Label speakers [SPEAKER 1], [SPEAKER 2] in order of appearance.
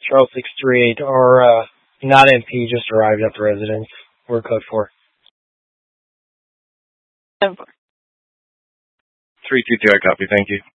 [SPEAKER 1] Charles 638, our not MP just arrived at the residence. We're code 4.
[SPEAKER 2] 7-4.
[SPEAKER 3] 322, I copy. Thank you.